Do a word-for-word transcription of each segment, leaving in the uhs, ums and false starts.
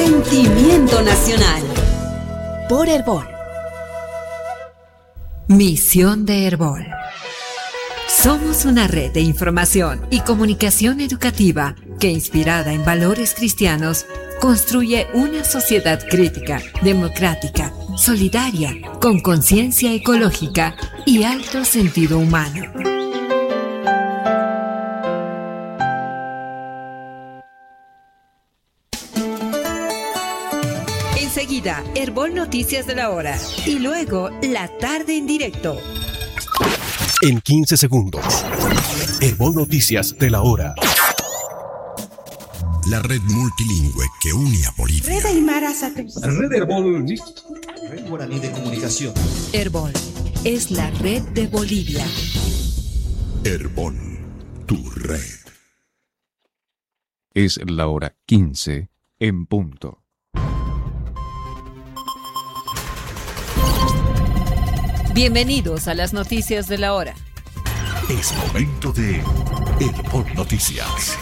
Sentimiento nacional. Por Herbol. Misión de Herbol. Somos una red de información y comunicación educativa que, inspirada en valores cristianos, construye una sociedad crítica, democrática, solidaria, con conciencia ecológica y alto sentido humano. Enseguida, Herbol Noticias de la Hora y luego La Tarde en Directo. En quince segundos, Herbol Noticias de la Hora. La red multilingüe que une a Bolivia. Red Aymara Satus. Red Herbol. Red Guaraní de Comunicación. Herbol es la red de Bolivia. Herbol, tu red. Es la hora quince en punto. Bienvenidos a las noticias de la hora. Es momento de Herbol Noticias.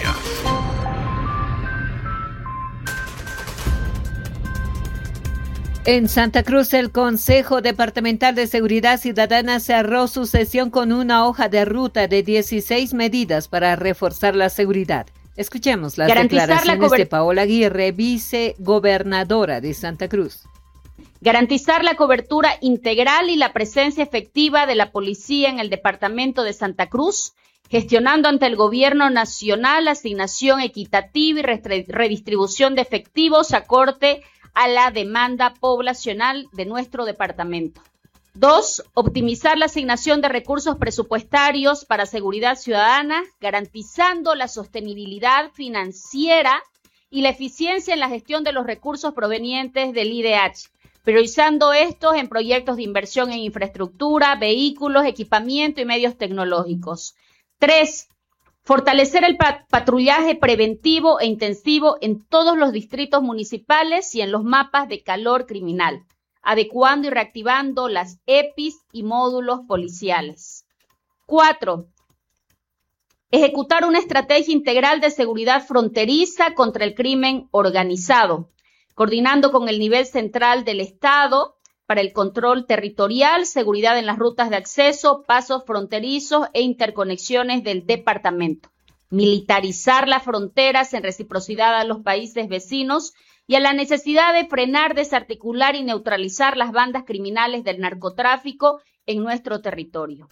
En Santa Cruz, el Consejo Departamental de Seguridad Ciudadana cerró su sesión con una hoja de ruta de dieciséis medidas para reforzar la seguridad. Escuchemos las Garantizar declaraciones la cober- de Paola Aguirre, vicegobernadora de Santa Cruz. Garantizar la cobertura integral y la presencia efectiva de la policía en el departamento de Santa Cruz, gestionando ante el gobierno nacional asignación equitativa y restre- redistribución de efectivos acorde a la demanda poblacional de nuestro departamento. Dos, optimizar la asignación de recursos presupuestarios para seguridad ciudadana, garantizando la sostenibilidad financiera y la eficiencia en la gestión de los recursos provenientes del I D H, priorizando estos en proyectos de inversión en infraestructura, vehículos, equipamiento y medios tecnológicos. Tres, fortalecer el pat- patrullaje preventivo e intensivo en todos los distritos municipales y en los mapas de calor criminal, adecuando y reactivando las E P I S y módulos policiales. Cuatro, ejecutar una estrategia integral de seguridad fronteriza contra el crimen organizado, coordinando con el nivel central del Estado para el control territorial, seguridad en las rutas de acceso, pasos fronterizos e interconexiones del departamento. Militarizar las fronteras en reciprocidad a los países vecinos y a la necesidad de frenar, desarticular y neutralizar las bandas criminales del narcotráfico en nuestro territorio.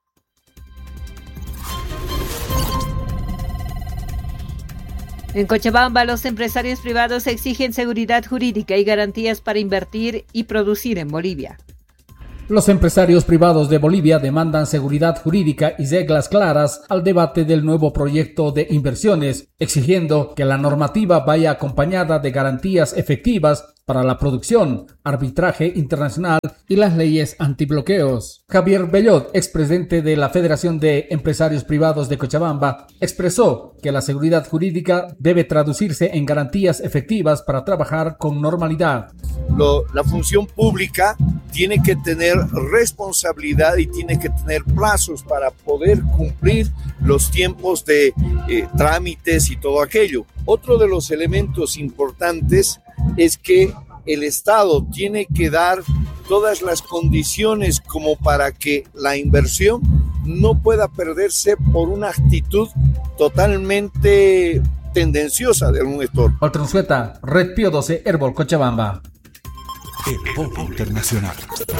En Cochabamba, los empresarios privados exigen seguridad jurídica y garantías para invertir y producir en Bolivia. Los empresarios privados de Bolivia demandan seguridad jurídica y reglas claras al debate del nuevo proyecto de inversiones, exigiendo que la normativa vaya acompañada de garantías efectivas para la producción, arbitraje internacional y las leyes antibloqueos. Javier Bellot, expresidente de la Federación de Empresarios Privados de Cochabamba, expresó que la seguridad jurídica debe traducirse en garantías efectivas para trabajar con normalidad. Lo, la función pública tiene que tener responsabilidad y tiene que tener plazos para poder cumplir los tiempos de eh, trámites y todo aquello. Otro de los elementos importantes es que el Estado tiene que dar todas las condiciones como para que la inversión no pueda perderse por una actitud totalmente tendenciosa de algún gestor. Walter Unzueta, Red Pío doce, Herbol, Cochabamba. Herbol Internacional.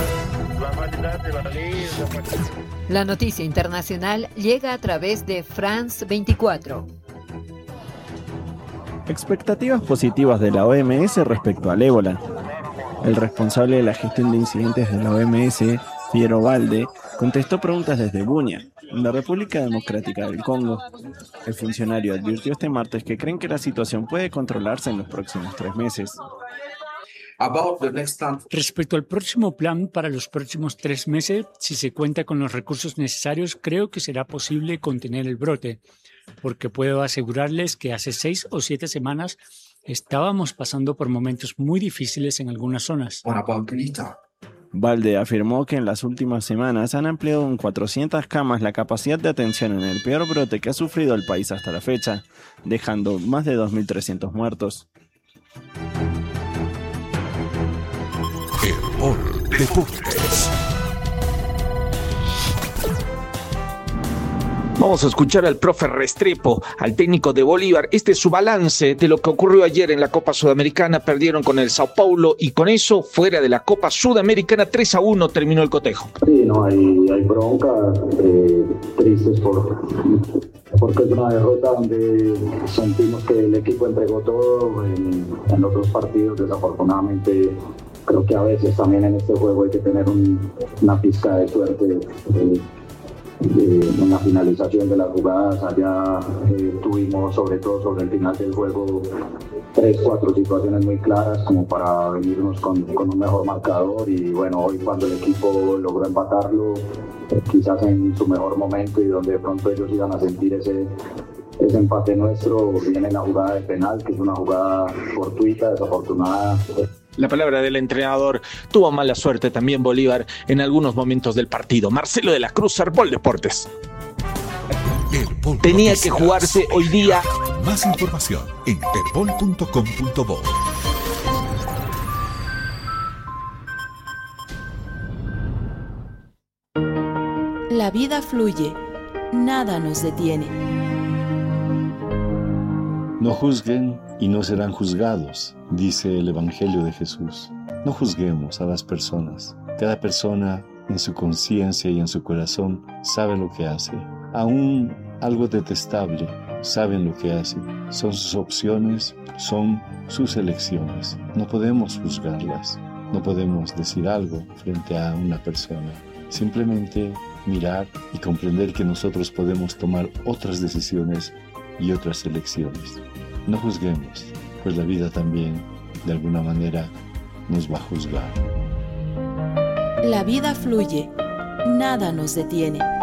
La noticia internacional llega a través de France veinticuatro. Expectativas positivas de la O M S respecto al ébola. El responsable de la gestión de incidentes de la O M S, Piero Valde, contestó preguntas desde Bunia, en la República Democrática del Congo. El funcionario advirtió este martes que creen que la situación puede controlarse en los próximos tres meses. Respecto al próximo plan para los próximos tres meses, si se cuenta con los recursos necesarios, creo que será posible contener el brote, porque puedo asegurarles que hace seis o siete semanas estábamos pasando por momentos muy difíciles en algunas zonas. Valde afirmó que en las últimas semanas han ampliado en cuatrocientas camas la capacidad de atención en el peor brote que ha sufrido el país hasta la fecha, dejando más de dos mil trescientos muertos. Deportes. Vamos a escuchar al profe Restrepo, al técnico de Bolívar. Este es su balance de lo que ocurrió ayer en la Copa Sudamericana. Perdieron con el Sao Paulo y con eso, fuera de la Copa Sudamericana, tres a uno terminó el cotejo. Sí, no, hay, hay bronca, eh, tristes por, porque es una derrota donde sentimos que el equipo entregó todo. En, en los dos partidos, desafortunadamente, creo que a veces también en este juego hay que tener un, una pizca de suerte. Eh, en la finalización de las jugadas. Allá eh, tuvimos, sobre todo sobre el final del juego, tres, cuatro situaciones muy claras como para venirnos con, con un mejor marcador, y bueno, hoy cuando el equipo logró empatarlo, eh, quizás en su mejor momento y donde de pronto ellos iban a sentir ese, ese empate nuestro, viene la jugada de penal, que es una jugada fortuita, desafortunada. La palabra del entrenador. Tuvo mala suerte también Bolívar en algunos momentos del partido. Marcelo de la Cruz, Herbol Deportes. Herbol Tenía Noticias. que jugarse hoy día. Más información en herbol punto com punto bo. La vida fluye, nada nos detiene. No juzguen y no serán juzgados, dice el Evangelio de Jesús. No juzguemos a las personas. Cada persona en su conciencia y en su corazón sabe lo que hace. Aún algo detestable, saben lo que hace. Son sus opciones, son sus elecciones. No podemos juzgarlas. No podemos decir algo frente a una persona. Simplemente mirar y comprender que nosotros podemos tomar otras decisiones y otras elecciones. No juzguemos, pues la vida también, de alguna manera, nos va a juzgar. La vida fluye, nada nos detiene.